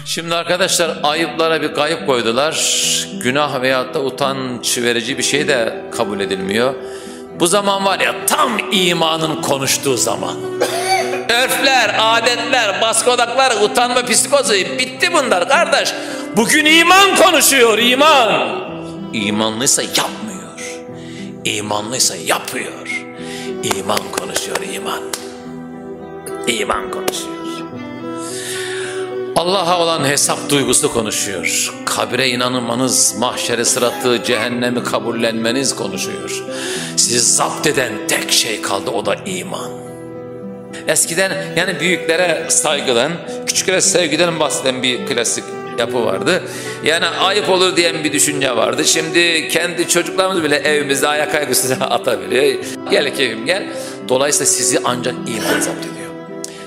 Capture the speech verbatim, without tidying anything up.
Şimdi arkadaşlar ayıplara bir kayıp koydular. Günah veyahut da utanç verici bir şey de kabul edilmiyor. Bu zaman var ya tam imanın konuştuğu zaman. Örfler, adetler, baskodaklar, utanma psikozu bitti bunlar kardeş. Bugün iman konuşuyor, iman. İmanlıysa yapmıyor. İmanlıysa yapıyor. İman konuşuyor, iman. İman konuşuyor. Allah'a olan hesap duygusu konuşuyor. Kabire inanmanız, mahşeri sıratı, cehennemi kabullenmeniz konuşuyor. Sizi zapt eden tek şey kaldı, o da iman. Eskiden yani büyüklere saygıdan, küçüklere sevgiden bahseden bir klasik yapı vardı. Yani ayıp olur diyen bir düşünce vardı. Şimdi kendi çocuklarımız bile evimizde ayak ayak üstüne atabiliyor. Gel keyfim gel. Dolayısıyla sizi ancak iman zapt ediyor.